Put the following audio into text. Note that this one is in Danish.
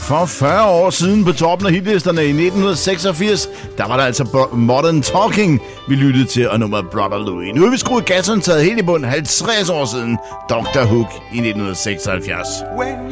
For 40 år siden på toppen af hitlisterne i 1986, der var der altså Modern Talking, vi lyttede til, og nummeret Brother Louie. Nu er vi skruet gasserne taget helt i bund 50 år siden Dr. Hook i 1976.